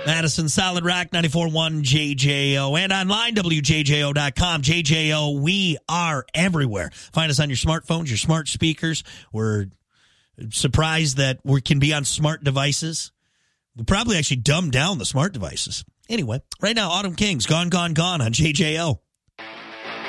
Madison, Solid Rock, 94.1 JJO. And online, WJJO.com. JJO, we are everywhere. Find us on your smartphones, your smart speakers. We're surprised that we can be on smart devices. We probably actually dumbed down the smart devices. Anyway, right now, Autumn Kings, Gone, Gone, Gone on JJO.